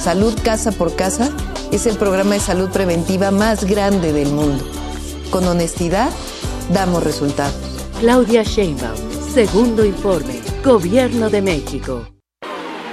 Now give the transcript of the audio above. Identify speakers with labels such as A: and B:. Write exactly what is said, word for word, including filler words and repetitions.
A: Salud Casa por Casa es el programa de salud preventiva más grande del mundo. Con honestidad, damos resultados.
B: Claudia Sheinbaum, segundo informe, Gobierno de México.